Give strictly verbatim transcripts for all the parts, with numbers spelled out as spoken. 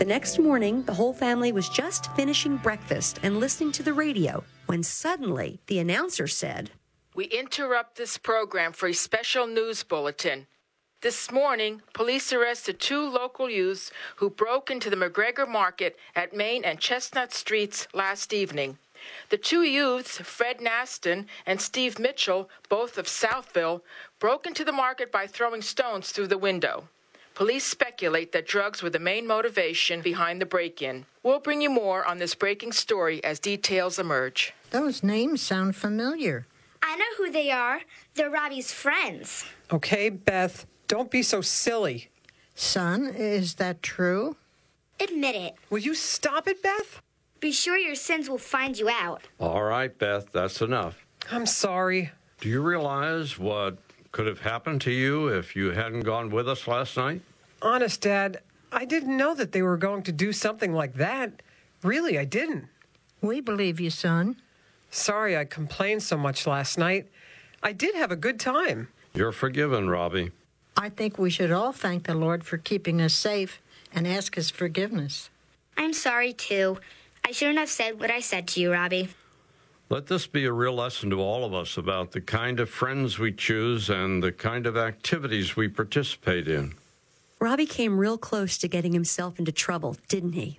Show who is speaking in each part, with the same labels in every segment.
Speaker 1: The next morning, the whole family was just finishing breakfast and listening to the radio when suddenly the announcer said,
Speaker 2: "We interrupt this program for a special news bulletin. This morning, police arrested two local youths who broke into the McGregor Market at Main and Chestnut Streets last evening. The two youths, Fred Naston and Steve Mitchell, both of Southville, broke into the market by throwing stones through the window. Police speculate that drugs were the main motivation behind the break-in. We'll bring you more on this breaking story as details emerge."
Speaker 3: Those names sound familiar.
Speaker 4: I know who they are. They're Robbie's friends.
Speaker 5: Okay, Beth, don't be so silly.
Speaker 3: Son, is that true?
Speaker 4: Admit it.
Speaker 5: Will you stop it, Beth?
Speaker 4: Be sure your sins will find you out.
Speaker 6: All right, Beth, that's enough.
Speaker 5: I'm sorry.
Speaker 6: Do you realize what could have happened to you if you hadn't gone with us last night?
Speaker 5: Honest, Dad, I didn't know that they were going to do something like that. Really, I didn't.
Speaker 3: We believe you, son.
Speaker 5: Sorry I complained so much last night. I did have a good time.
Speaker 6: You're forgiven, Robbie.
Speaker 3: I think we should all thank the Lord for keeping us safe and ask his forgiveness.
Speaker 4: I'm sorry, too. I shouldn't have said what I said to you, Robbie.
Speaker 6: Let this be a real lesson to all of us about the kind of friends we choose and the kind of activities we participate in.
Speaker 1: Robbie came real close to getting himself into trouble, didn't he?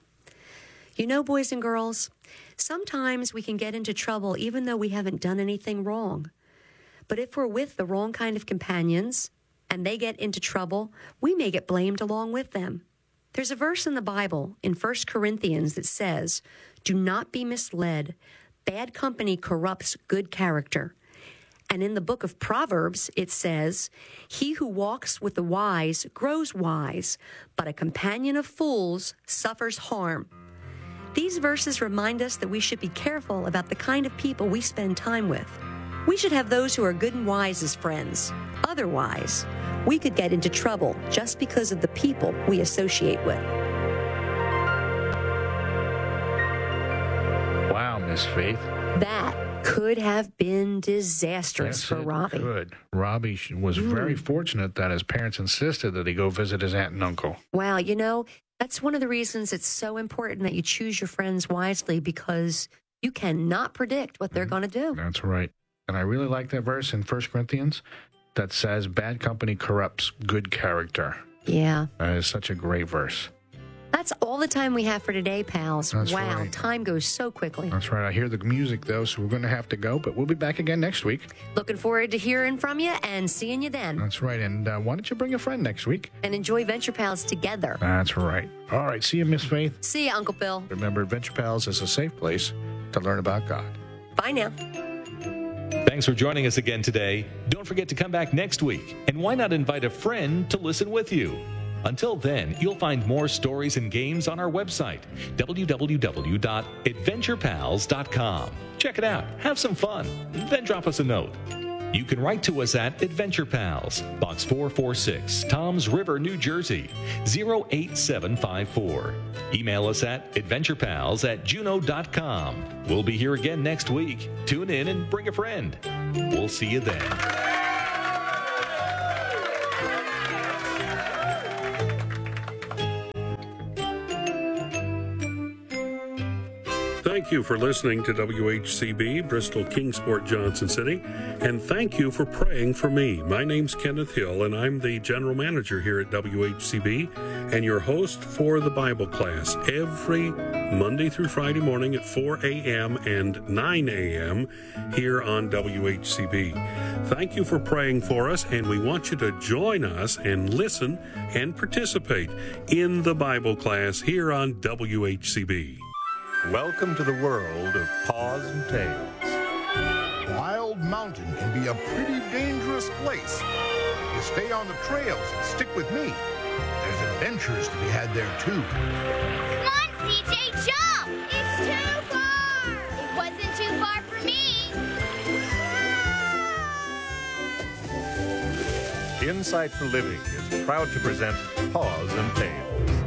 Speaker 1: You know, boys and girls, sometimes we can get into trouble even though we haven't done anything wrong. But if we're with the wrong kind of companions and they get into trouble, we may get blamed along with them. There's a verse in the Bible in First Corinthians that says, "Do not be misled. Bad company corrupts good character." And in the book of Proverbs, it says, "He who walks with the wise grows wise, but a companion of fools suffers harm." These verses remind us that we should be careful about the kind of people we spend time with. We should have those who are good and wise as friends. Otherwise, we could get into trouble just because of the people we associate with.
Speaker 7: Wow, Miss Faith.
Speaker 1: That could have been disastrous
Speaker 7: Yes,
Speaker 1: for
Speaker 7: it
Speaker 1: Robbie.
Speaker 7: Could. Robbie was
Speaker 1: Mm.
Speaker 7: very fortunate that his parents insisted that he go visit his aunt and uncle.
Speaker 1: Wow, you know, that's one of the reasons it's so important that you choose your friends wisely, because you cannot predict what they're going to do.
Speaker 7: That's right. And I really like that verse in First Corinthians that says, "Bad company corrupts good character."
Speaker 1: Yeah.
Speaker 7: That is such a great verse.
Speaker 1: That's all the time we have for today, pals.
Speaker 7: That's
Speaker 1: wow,
Speaker 7: right.
Speaker 1: time goes so quickly.
Speaker 7: That's right. I hear the music, though, so we're going to have to go, but we'll be back again next week.
Speaker 1: Looking forward to hearing from you and seeing you then.
Speaker 7: That's right. And uh, why don't you bring a friend next week?
Speaker 1: And enjoy Venture Pals together.
Speaker 7: That's right. All right. See you, Miss Faith.
Speaker 1: See you, Uncle Bill.
Speaker 7: Remember, Venture Pals is a safe place to learn about God.
Speaker 1: Bye now.
Speaker 8: Thanks for joining us again today. Don't forget to come back next week. And why not invite a friend to listen with you? Until then, you'll find more stories and games on our website, w w w dot adventure pals dot com. Check it out. Have some fun. Then drop us a note. You can write to us at Adventure Pals, Box four forty-six, Toms River, New Jersey, zero eight seven five four. Email us at adventurepals at juno dot com. We'll be here again next week. Tune in and bring a friend. We'll see you then.
Speaker 9: Thank you for listening to W H C B, Bristol Kingsport, Johnson City, and thank you for praying for me. My name's Kenneth Hill, and I'm the general manager here at W H C B and your host for the Bible class every Monday through Friday morning at four a.m. and nine a.m. here on W H C B. Thank you for praying for us, and we want you to join us and listen and participate in the Bible class here on W H C B.
Speaker 10: Welcome to the world of Paws and Tales.
Speaker 11: Wild Mountain can be a pretty dangerous place. You stay on the trails and stick with me. There's adventures to be had there, too.
Speaker 4: Come on, C J, jump! It's too far! It wasn't too far for me.
Speaker 10: Insight for Living is proud to present Paws and Tales.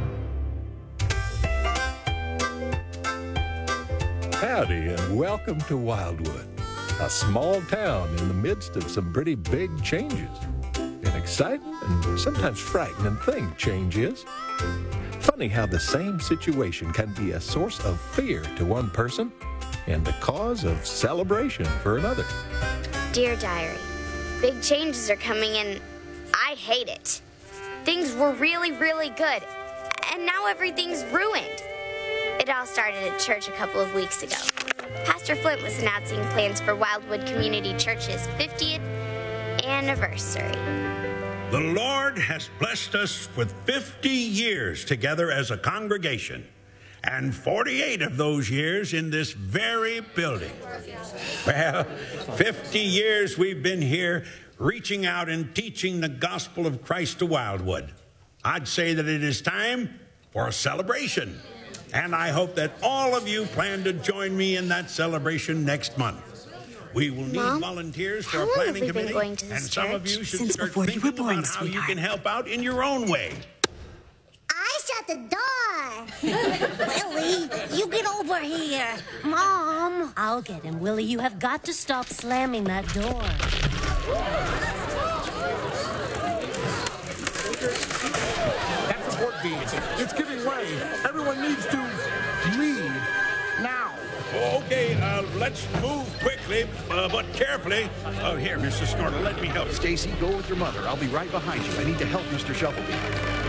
Speaker 12: Howdy, and welcome to Wildwood, a small town in the midst of some pretty big changes. An exciting and sometimes frightening thing change is. Funny funny how the same situation can be a source of fear to one person and a cause of celebration for another.
Speaker 4: Dear Diary, big changes are coming and I hate it. Things were really, really good, and now everything's ruined. It all started at church a couple of weeks ago. Pastor Flint was announcing plans for Wildwood Community Church's fiftieth anniversary.
Speaker 13: The Lord has blessed us with fifty years together as a congregation, and forty-eight of those years in this very building. Well, fifty years we've been here reaching out and teaching the gospel of Christ to Wildwood. I'd say that it is time for a celebration, and I hope that all of you plan to join me in that celebration next month. We will need
Speaker 4: Mom,
Speaker 13: volunteers for
Speaker 4: how
Speaker 13: a
Speaker 4: long
Speaker 13: planning
Speaker 4: have we been
Speaker 13: committee,
Speaker 4: going to this
Speaker 13: and some of you
Speaker 4: church?
Speaker 13: should
Speaker 14: Since
Speaker 13: start
Speaker 14: before you
Speaker 13: thinking
Speaker 14: were born,
Speaker 13: about how you
Speaker 14: sweetheart.
Speaker 13: can help out in your own way.
Speaker 14: I shut the door. Willie, you get over here. Mom. I'll get him, Willie. You have got to stop slamming that door.
Speaker 15: That support beam, it's giving way. Everyone needs to leave now.
Speaker 13: Okay, uh, let's move quickly, uh, but carefully. Oh, here, Mister Snortle, let me help.
Speaker 16: Stacy, go with your mother. I'll be right behind you. I need to help Mister Shuffleby.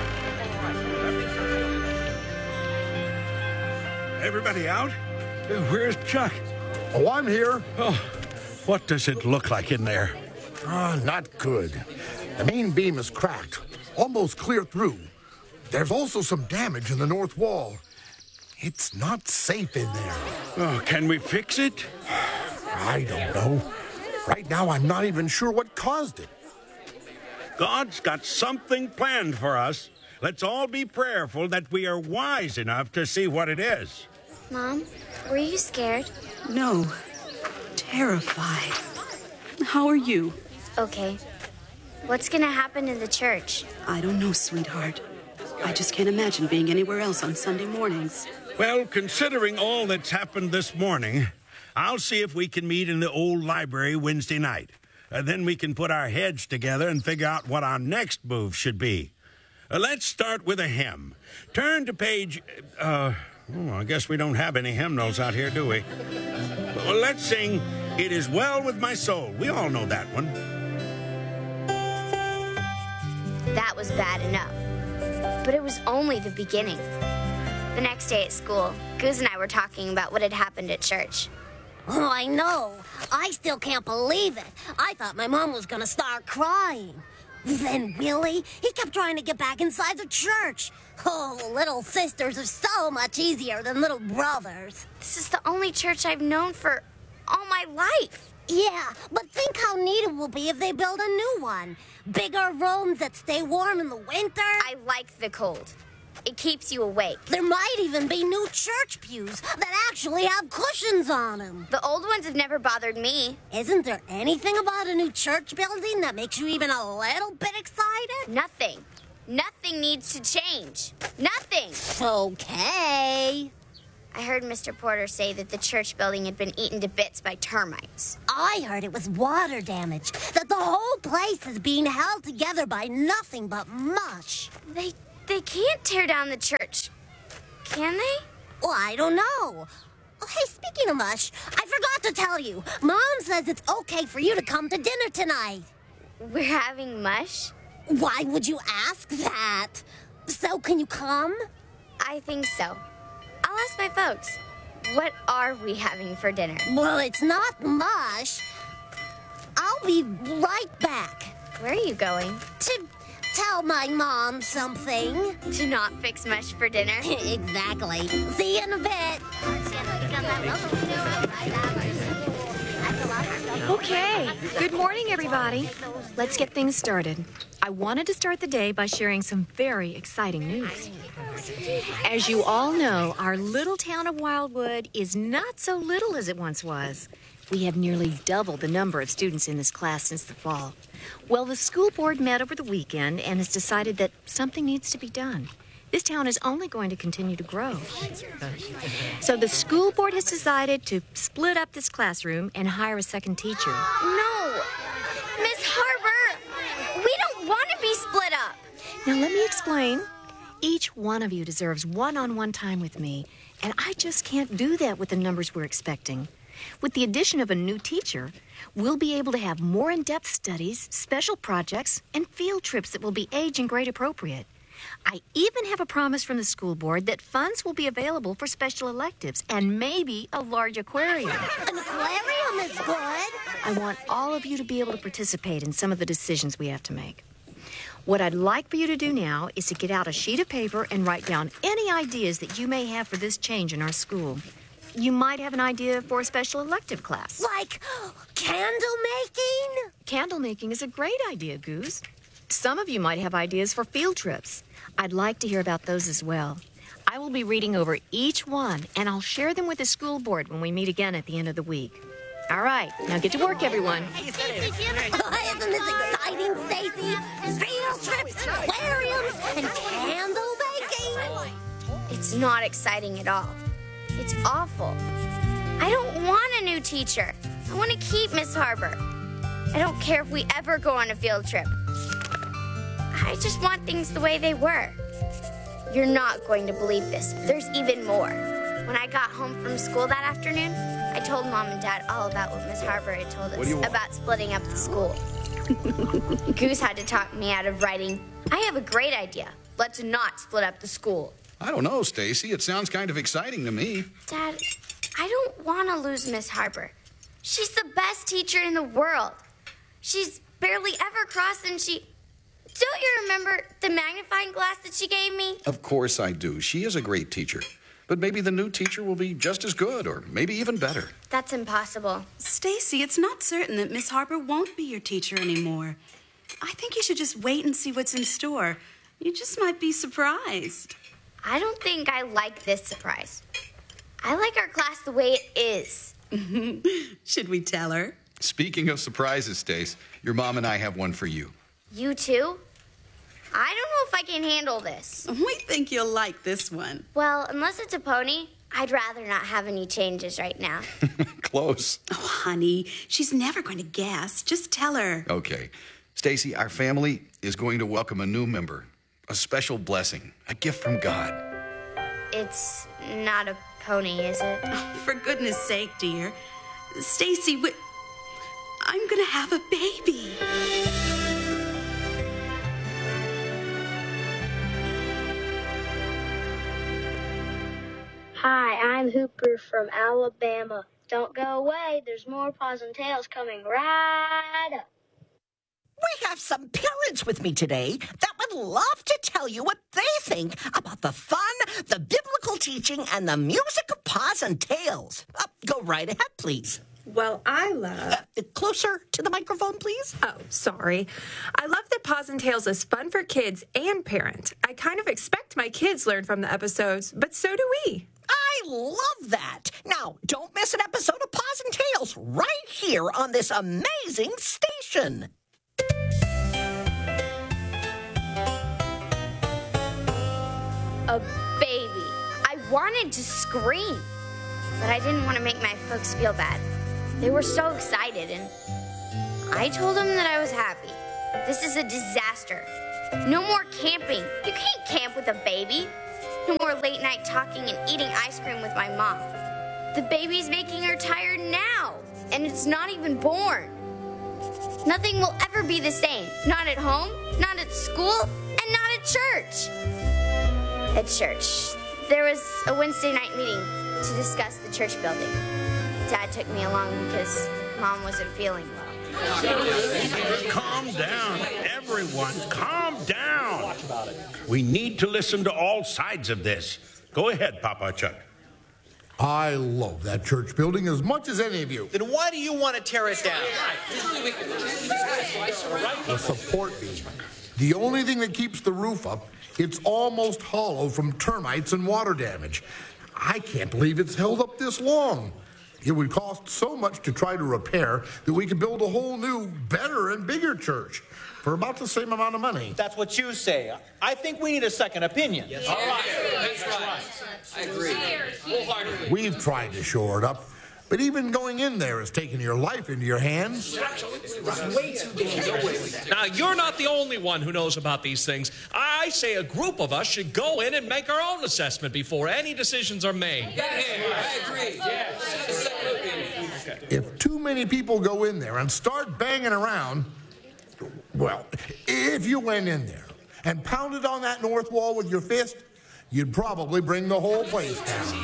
Speaker 13: Everybody out? Uh, Where's Chuck?
Speaker 15: Oh, I'm here.
Speaker 13: Oh, what does it look like in there?
Speaker 15: Ah, not good. The main beam is cracked, almost clear through. There's also some damage in the north wall. It's not safe in there.
Speaker 13: Oh, can we fix it?
Speaker 15: I don't know. Right now, I'm not even sure what caused it.
Speaker 13: God's got something planned for us. Let's all be prayerful that we are wise enough to see what it is.
Speaker 4: Mom, were you scared?
Speaker 17: No. Terrified. How are you?
Speaker 4: Okay. What's gonna happen in the church?
Speaker 17: I don't know, sweetheart. I just can't imagine being anywhere else on Sunday mornings.
Speaker 13: Well, considering all that's happened this morning, I'll see if we can meet in the old library Wednesday night. Uh, then we can put our heads together and figure out what our next move should be. Uh, let's start with a hymn. Turn to page... Uh, oh, I guess we don't have any hymnals out here, do we? Well, let's sing It Is Well With My Soul. We all know that one.
Speaker 4: That was bad enough. But it was only the beginning. The next day at school, Goose and I were talking about what had happened at church.
Speaker 14: Oh, I know. I still can't believe it. I thought my mom was going to start crying. Then Willie, he kept trying to get back inside the church. Oh, little sisters are so much easier than little brothers.
Speaker 4: This is the only church I've known for all my life.
Speaker 14: Yeah, but think how neat it will be if they build a new one. Bigger rooms that stay warm in the winter.
Speaker 4: I like the cold. It keeps you awake.
Speaker 14: There might even be new church pews that actually have cushions on them.
Speaker 4: The old ones have never bothered me.
Speaker 14: Isn't there anything about a new church building that makes you even a little bit excited?
Speaker 4: Nothing. Nothing needs to change. Nothing.
Speaker 14: Okay.
Speaker 4: I heard Mister Porter say that the church building had been eaten to bits by termites.
Speaker 14: I heard it was water damage, that the whole place is being held together by nothing but mush.
Speaker 4: They they can't tear down the church, can they?
Speaker 14: Well, I don't know. Oh, hey, speaking of mush, I forgot to tell you. Mom says it's okay for you to come to dinner tonight.
Speaker 4: We're having mush?
Speaker 14: Why would you ask that? So, can you come?
Speaker 4: I think so. I'll ask my folks. What are we having for dinner?
Speaker 14: Well, it's not mush. I'll be right back.
Speaker 4: Where are you going?
Speaker 14: To tell my mom something.
Speaker 4: To not fix mush for dinner?
Speaker 14: Exactly. See you in a bit.
Speaker 18: Okay, good morning, everybody. Let's get things started. I wanted to start the day by sharing some very exciting news. As you all know, our little town of Wildwood is not so little as it once was. We have nearly doubled the number of students in this class since the fall. Well, the school board met over the weekend and has decided that something needs to be done. This town is only going to continue to grow. So the school board has decided to split up this classroom and hire a second teacher.
Speaker 4: No! Miss Harbor! We don't want to be split up!
Speaker 18: Now, let me explain. Each one of you deserves one-on-one time with me, and I just can't do that with the numbers we're expecting. With the addition of a new teacher, we'll be able to have more in-depth studies, special projects, and field trips that will be age and grade appropriate. I even have a promise from the school board that funds will be available for special electives and maybe a large aquarium.
Speaker 14: An aquarium is good.
Speaker 18: I want all of you to be able to participate in some of the decisions we have to make. What I'd like for you to do now is to get out a sheet of paper and write down any ideas that you may have for this change in our school. You might have an idea for a special elective class.
Speaker 14: Like candle making?
Speaker 18: Candle making is a great idea, Goose. Some of you might have ideas for field trips. I'd like to hear about those as well. I will be reading over each one, and I'll share them with the school board when we meet again at the end of the week. All right, now get to work, everyone.
Speaker 14: Oh, isn't this exciting, Stacy? Field trips, aquariums, and candle making?
Speaker 4: It's not exciting at all. It's awful. I don't want a new teacher. I want to keep Miss Harbor. I don't care if we ever go on a field trip. I just want things the way they were. You're not going to believe this. There's even more. When I got home from school that afternoon, I told Mom and Dad all about what Miss Harbor had told us about splitting up the school. Goose had to talk me out of writing, I have a great idea. Let's not split up the school.
Speaker 16: I don't know, Stacy. It sounds kind of exciting to me.
Speaker 4: Dad, I don't want to lose Miss Harbor. She's the best teacher in the world. She's barely ever crossed, and she... Don't you remember the magnifying glass that she gave me?
Speaker 16: Of course I do. She is a great teacher. But maybe the new teacher will be just as good, or maybe even better.
Speaker 4: That's impossible.
Speaker 17: Stacy, it's not certain that Miss Harbor won't be your teacher anymore. I think you should just wait and see what's in store. You just might be surprised.
Speaker 4: I don't think I like this surprise. I like our class the way it is.
Speaker 17: Should we tell her?
Speaker 16: Speaking of surprises, Stace, your mom and I have one for you.
Speaker 4: You too? I don't know if I can handle this.
Speaker 17: We think you'll like this one.
Speaker 4: Well, unless it's a pony, I'd rather not have any changes right now.
Speaker 16: Close.
Speaker 17: Oh, honey, she's never going to guess. Just tell her.
Speaker 16: Okay. Stacy, our family is going to welcome a new member. A special blessing. A gift from God.
Speaker 4: It's not a pony, is it?
Speaker 17: Oh, for goodness sake, dear. Stacy, we... I'm going to have a baby.
Speaker 19: Hi, I'm Hooper from Alabama. Don't go away. There's more Paws and Tails coming right up.
Speaker 20: We have some parents with me today that would love to tell you what they think about the fun, the biblical teaching, and the music of Paws and Tails. Uh, go right ahead, please.
Speaker 21: Well, I love...
Speaker 20: Uh, closer to the microphone, please.
Speaker 21: Oh, sorry. I love that Paws and Tails is fun for kids and parents. I kind of expect my kids learn from the episodes, but so do we.
Speaker 20: I love that. Now, don't miss an episode of Paws and Tails right here on this amazing station.
Speaker 4: A baby. I wanted to scream, but I didn't want to make my folks feel bad. They were so excited, and I told them that I was happy. This is a disaster. No more camping. You can't camp with a baby. No more late night talking and eating ice cream with my mom. The baby's making her tired now, and it's not even born. Nothing will ever be the same. Not at home, not at school, and not at church. At church, there was a Wednesday night meeting to discuss the church building. Dad took me along because Mom wasn't feeling well.
Speaker 13: Calm down, everyone. Calm down. We need to listen to all sides of this. Go ahead, Papa Chuck.
Speaker 15: I love that church building as much as any of you.
Speaker 22: Then why do you want to tear it down?
Speaker 15: The support beam. The only thing that keeps the roof up, it's almost hollow from termites and water damage. I can't believe it's held up this long. It would cost so much to try to repair that we could build a whole new, better and bigger church for about the same amount of money.
Speaker 22: That's what you say. I think we need a second opinion.
Speaker 23: Yes, all right. That's right. I agree.
Speaker 15: We've tried to shore it up, But even going in there is taking your life into your hands.
Speaker 2: Now, you're not the only one who knows about these things. I say a group of us should go in and make our own assessment before any decisions are made.
Speaker 22: I agree. Yes.
Speaker 15: If too many people go in there and start banging around, well, if you went in there and pounded on that north wall with your fist, you'd probably bring the whole place down.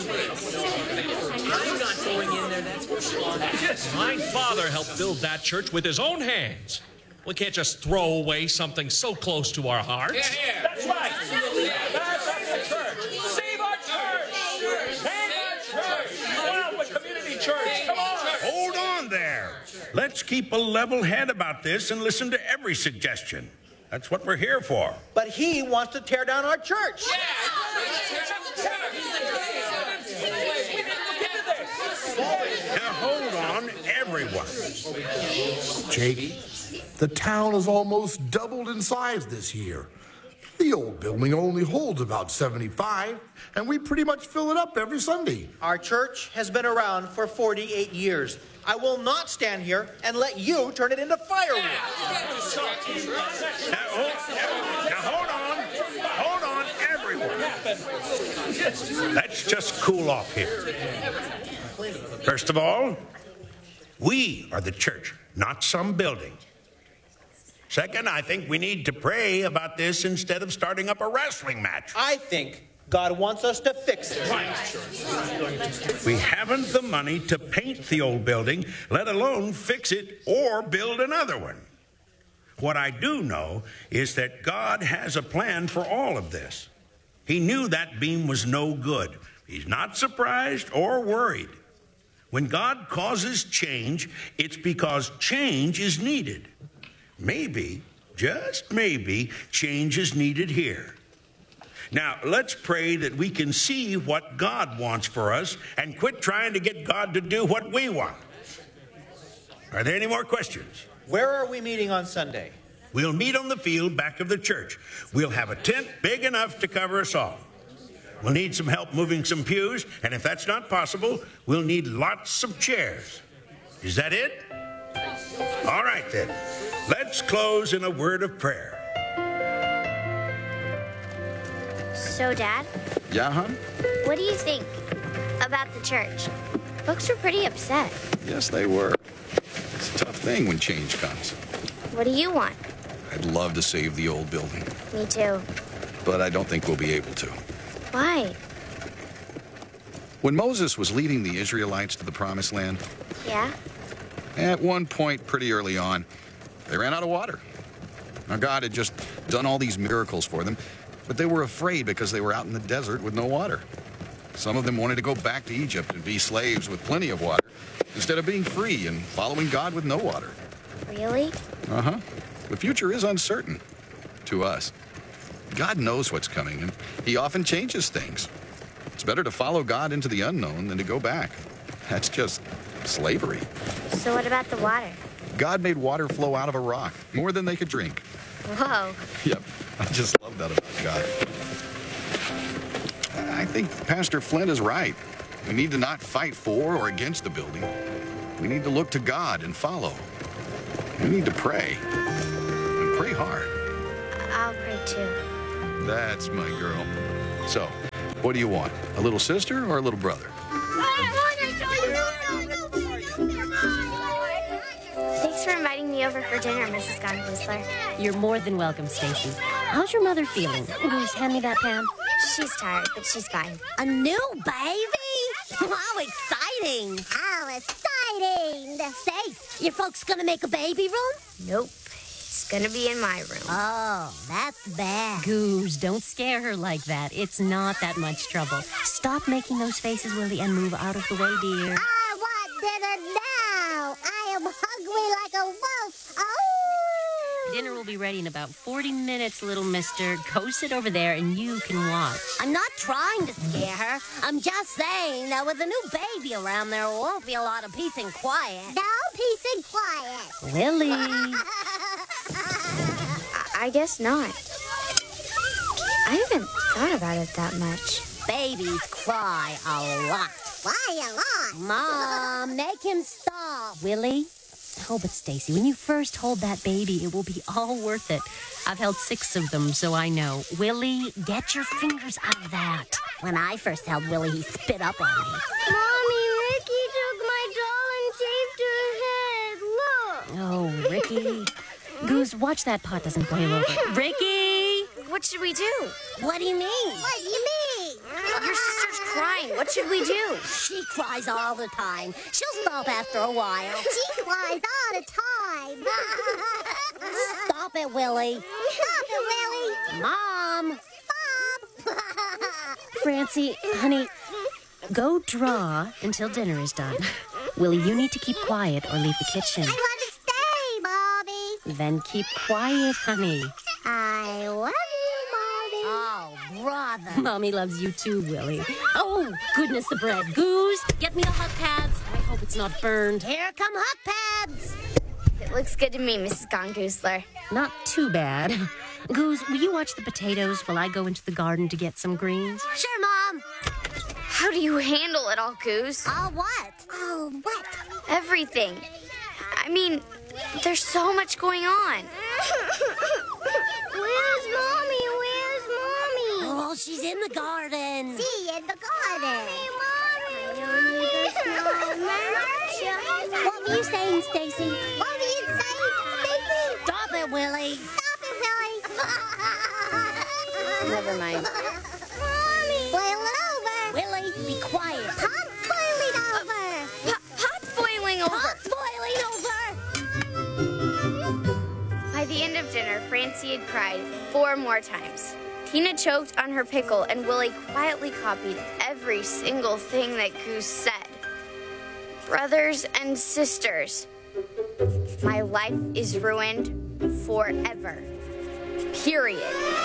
Speaker 2: I'm not going in there, that's for sure. My father helped build that church with his own hands. We can't just throw away something so close to our hearts.
Speaker 22: Yeah, yeah. That's right. That's the church. Save our church. Save our church. Come on, with community church. Come on.
Speaker 13: Hold on there. Let's keep a level head about this and listen to every suggestion. That's what we're here for.
Speaker 22: But he wants to tear down our church.
Speaker 13: Now hold on, everyone.
Speaker 15: Jake, the town has almost doubled in size this year. The old building only holds about seventy-five, and we pretty much fill it up every Sunday.
Speaker 22: Our church has been around for forty-eight years. I will not stand here and let you turn it into firewood.
Speaker 13: Now, hold, now hold on. Hold on, everyone. Let's just cool off here. First of all, we are the church, not some building. Second, I think we need to pray about this instead of starting up a wrestling match.
Speaker 22: I think God wants us to fix it.
Speaker 13: We haven't the money to paint the old building, let alone fix it or build another one. What I do know is that God has a plan for all of this. He knew that beam was no good. He's not surprised or worried. When God causes change, it's because change is needed. Maybe, just maybe, change is needed here. Now, let's pray that we can see what God wants for us and quit trying to get God to do what we want. Are there any more questions?
Speaker 22: Where are we meeting on Sunday?
Speaker 13: We'll meet on the field back of the church. We'll have a tent big enough to cover us all. We'll need some help moving some pews, and if that's not possible, we'll need lots of chairs. Is that it? All right, then. Let's close in a word of prayer.
Speaker 4: So, Dad,
Speaker 16: Yeah, hon?
Speaker 4: what do you think about the church? Folks were pretty upset.
Speaker 16: Yes, they were. It's a tough thing when change comes.
Speaker 4: What do you want?
Speaker 16: I'd love to save the old building,
Speaker 4: Me too.
Speaker 16: but I don't think we'll be able to.
Speaker 4: Why?
Speaker 16: When Moses was leading the Israelites to the Promised Land,
Speaker 4: Yeah?
Speaker 16: at one point pretty early on, they ran out of water. Now, God had just done all these miracles for them, but they were afraid because they were out in the desert with no water. Some of them wanted to go back to Egypt and be slaves with plenty of water, instead of being free and following God with no water.
Speaker 4: Really?
Speaker 16: Uh-huh. The future is uncertain to us. God knows what's coming, and he often changes things. It's better to follow God into the unknown than to go back. That's just slavery.
Speaker 4: So what about the water?
Speaker 16: God made water flow out of a rock, more than they could drink.
Speaker 4: Whoa.
Speaker 16: Yep, I just love that about God. I think Pastor Flint is right. We need to not fight for or against the building. We need to look to God and follow. We need to pray, and pray hard.
Speaker 4: I'll pray too.
Speaker 16: That's my girl. So, what do you want? A little sister or a little brother?
Speaker 4: Thanks for inviting me over for dinner, Missus Gone Whistler.
Speaker 5: You're more than welcome, Stacy. How's your mother feeling? Goose, hand me that pan.
Speaker 4: She's tired, but she's fine.
Speaker 14: A new baby? How exciting! How exciting! Stace, your folks gonna make a baby room?
Speaker 4: Nope. It's gonna be in my room.
Speaker 14: Oh, that's bad.
Speaker 5: Goose, don't scare her like that. It's not that much trouble. Stop making those faces, Willie, and move out of the way, dear.
Speaker 14: I want dinner now. I am hungry like a wolf. Oh!
Speaker 5: Dinner will be ready in about forty minutes, little mister. Go sit over there and you can watch.
Speaker 14: I'm not trying to scare her. I'm just saying that with a new baby around, there won't be a lot of peace and quiet. No peace and quiet.
Speaker 5: Lily.
Speaker 4: I guess not. I haven't thought about it that much.
Speaker 14: Babies cry a lot. Why a lot? Mom, make him stop.
Speaker 5: Willie? Oh, but Stacy, when you first hold that baby, it will be all worth it. I've held six of them, so I know. Willie, get your fingers out of that.
Speaker 14: When I first held Willie, he spit up on me.
Speaker 19: Mommy, Ricky took my doll and shaved her head. Look.
Speaker 5: Oh, Ricky. Goose, watch that pot doesn't boil over. Ricky!
Speaker 4: What should we do?
Speaker 14: What do you mean? What do you mean?
Speaker 4: Your sister's crying. What should we do?
Speaker 14: She cries all the time. She'll stop after a while. She cries all the time. Stop it, Willie. Stop it, Willie. Mom. Mom.
Speaker 5: Francie, honey, go draw until dinner is done. Willie, you need to keep quiet or leave the kitchen.
Speaker 14: I want to stay, Mommy.
Speaker 5: Then keep quiet, honey.
Speaker 14: I love you, Mommy. Oh, brother.
Speaker 5: Mommy loves you too, Willie. Oh, goodness, the bread. Goose, get me the hot pads. I hope it's not burned.
Speaker 14: Here come hot pads.
Speaker 4: It looks good to me, Missus Gongoosler.
Speaker 5: Not too bad. Goose, will you watch the potatoes while I go into the garden to get some greens?
Speaker 14: Sure, Mom.
Speaker 4: How do you handle it all, Goose?
Speaker 14: All what? All what?
Speaker 4: Everything. I mean, there's so much going on.
Speaker 19: Where's Mommy? Where's Mommy?
Speaker 14: Oh, she's in the garden. See, in the garden.
Speaker 19: Hey, Mommy.
Speaker 14: What were you saying, Stacy? What were you saying, Stacy? Stop it, Willie. Stop it, Willie.
Speaker 4: Never mind.
Speaker 14: Mommy. Boil it over. Willie, be quiet. Hot boiling over.
Speaker 4: Uh, hot boiling over.
Speaker 14: Hot boiling over.
Speaker 4: By the end of dinner, Francie had cried four more times. Tina choked on her pickle, and Willie quietly copied every single thing that Goose said. Brothers and sisters, my life is ruined forever. Period.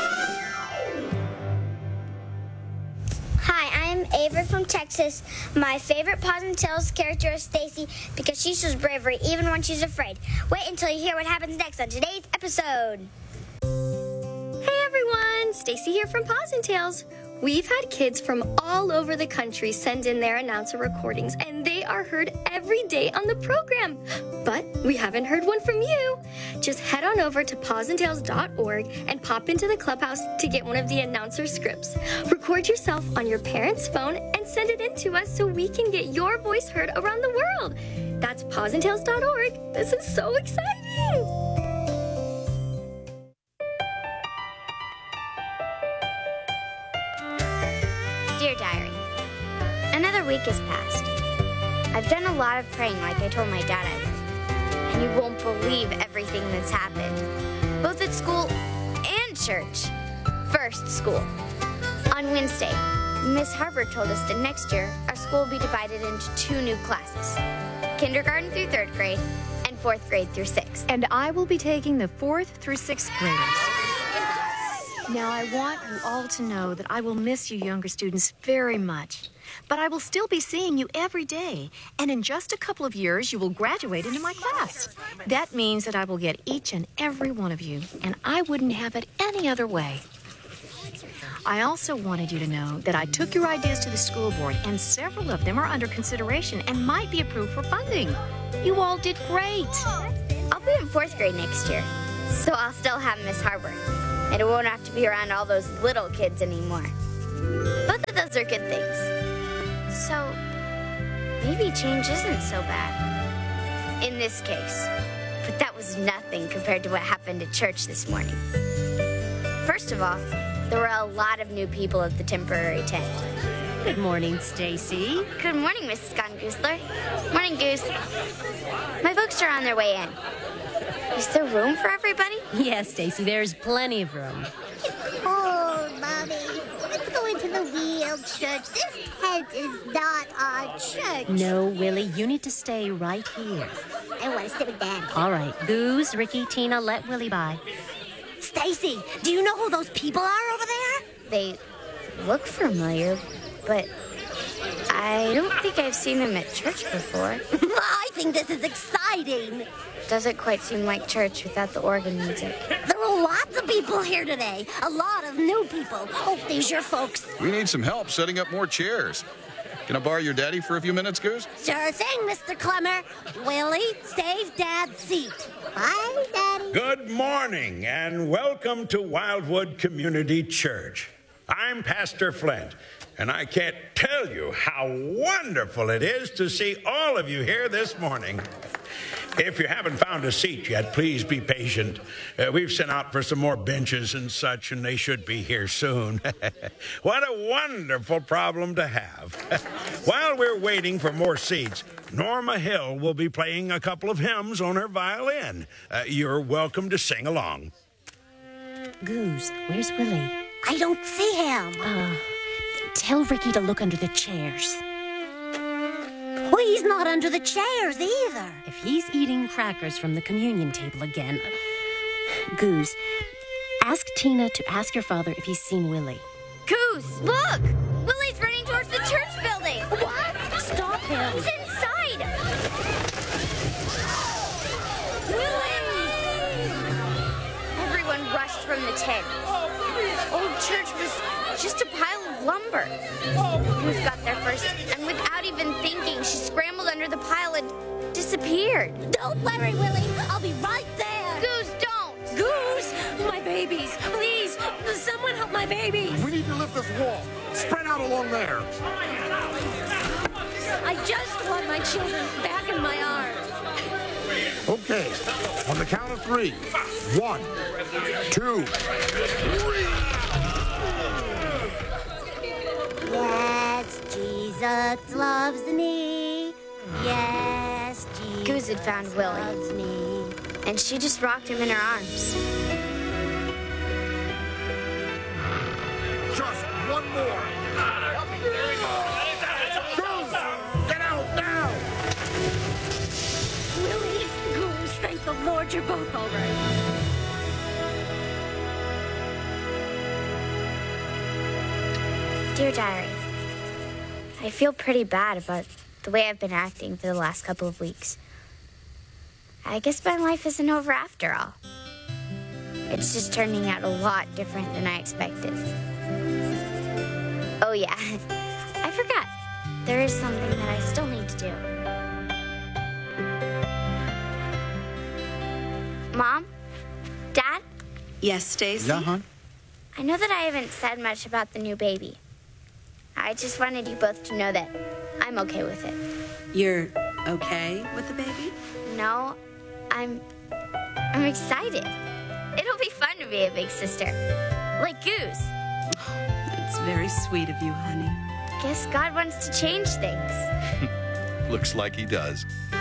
Speaker 19: Hi, I'm Ava from Texas. My favorite Paws and Tails character is Stacy because she shows bravery even when she's afraid. Wait until you hear what happens next on today's episode.
Speaker 3: Hey everyone, Stacy here from Paws and Tails. We've had kids from all over the country send in their announcer recordings, and they are heard every day on the program. But we haven't heard one from you. Just head on over to paws and tails dot org and pop into the clubhouse to get one of the announcer scripts. Record yourself on your parent's phone and send it in to us so we can get your voice heard around the world. That's paws and tails dot org. This is so exciting!
Speaker 4: Dear Diary, another week has passed. I've done a lot of praying like I told my dad I would. And you won't believe everything that's happened, both at school and church. First, school. On Wednesday, Miss Harper told us that next year our school will be divided into two new classes, kindergarten through third grade and fourth grade through sixth.
Speaker 18: And I will be taking the fourth through sixth graders. Now, I want you all to know that I will miss you younger students very much. But I will still be seeing you every day. And in just a couple of years, you will graduate into my class. That means that I will get each and every one of you. And I wouldn't have it any other way. I also wanted you to know that I took your ideas to the school board, and several of them are under consideration and might be approved for funding. You all did great.
Speaker 4: I'll be in fourth grade next year, so I'll still have Miss Harper. And I won't have to be around all those little kids anymore. Both of those are good things. So, maybe change isn't so bad. In this case. But that was nothing compared to what happened at church this morning. First of all, there were a lot of new people at the temporary tent.
Speaker 5: Good morning, Stacy.
Speaker 4: Good morning, Missus Gongoosler. Morning, Goose. My books are on their way in. Is there room for everybody?
Speaker 5: Yes, Stacy, there's plenty of room.
Speaker 14: It's cold, Mommy. Let's go into the real church. This tent is not our church.
Speaker 5: No, Willie, you need to stay right here.
Speaker 14: I want to stay with Daddy.
Speaker 5: All right, Goose, Ricky, Tina, let Willie by.
Speaker 14: Stacy, do you know who those people are over there?
Speaker 4: They look familiar, but I don't think I've seen them at church before.
Speaker 14: I think this is exciting.
Speaker 4: Doesn't quite seem like church without the organ music.
Speaker 14: There are lots of people here today. A lot of new people. Oh, these your folks.
Speaker 16: We need some help setting up more chairs. Can I borrow your daddy for a few minutes, Goose?
Speaker 14: Sure thing, Mister Clemmer. Willie, save Dad's seat. Bye, Daddy.
Speaker 13: Good morning and welcome to Wildwood Community Church. I'm Pastor Flint, and I can't tell you how wonderful it is to see all of you here this morning. If you haven't found a seat yet, please be patient. Uh, we've sent out for some more benches and such, and they should be here soon. What a wonderful problem to have. While we're waiting for more seats, Norma Hill will be playing a couple of hymns on her violin. Uh, you're welcome to sing along.
Speaker 5: Goose, where's Willie?
Speaker 14: I don't see him.
Speaker 5: Uh, tell Ricky to look under the chairs.
Speaker 14: Well, he's not under the chairs either.
Speaker 5: If he's eating crackers from the communion table again... Goose, ask Tina to ask your father if he's seen Willie.
Speaker 4: Goose, look! Willie's running towards the church building.
Speaker 14: What? Stop him.
Speaker 4: He's inside.
Speaker 14: Willie!
Speaker 4: Everyone rushed from the tent. Old church was just a pile of lumber. Goose got there first, and without even thinking, she scrambled under the pile and disappeared.
Speaker 14: Don't worry, Willie. I'll be right there.
Speaker 4: Goose, don't!
Speaker 14: Goose! My babies! Please! Someone help my babies!
Speaker 15: We need to lift this wall. Spread out along there.
Speaker 14: I just want my children back in my arms.
Speaker 15: Okay, on the count of three. One, two, three.
Speaker 14: Yes, Jesus loves me. Yes, Jesus
Speaker 4: Goose had found Willie,
Speaker 14: loves me.
Speaker 4: and she just rocked him in her arms.
Speaker 15: Just one more. Goose, get out now.
Speaker 14: Willie, Goose, thank the Lord you're both all right.
Speaker 4: Dear Diary, I feel pretty bad about the way I've been acting for the last couple of weeks. I guess my life isn't over after all. It's just turning out a lot different than I expected. Oh yeah, I forgot. There is something that I still need to do. Mom? Dad?
Speaker 17: Yes, Stacy?
Speaker 16: Yeah, hon?
Speaker 4: I know that I haven't said much about the new baby. I just wanted you both to know that I'm okay with it.
Speaker 17: You're okay with the baby?
Speaker 4: No, I'm... I'm excited. It'll be fun to be a big sister. Like Goose.
Speaker 17: It's very sweet of you, honey.
Speaker 4: Guess God wants to change things.
Speaker 16: Looks like he does.